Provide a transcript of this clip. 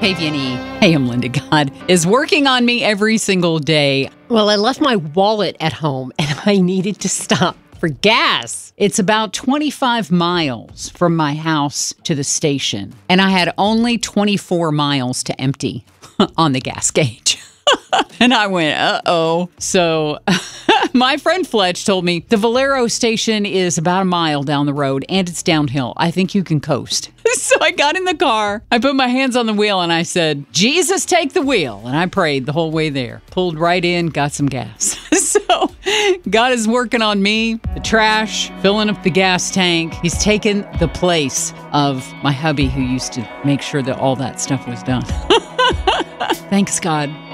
KVNE. Hey, I'm Linda. God is working on me every single day. Well, I left my wallet at home and I needed to stop for gas. It's about 25 miles from my house to the station, and I had only 24 miles to empty on the gas gauge. And I went, uh-oh. So my friend Fletch told me the Valero station is about a mile down the road and it's downhill. I think you can coast. So I got in the car, I put my hands on the wheel and I said, Jesus, take the wheel. And I prayed the whole way there. Pulled right in, got some gas. So God is working on me, the trash, filling up the gas tank. He's taken the place of my hubby who used to make sure that all that stuff was done. Thanks, God.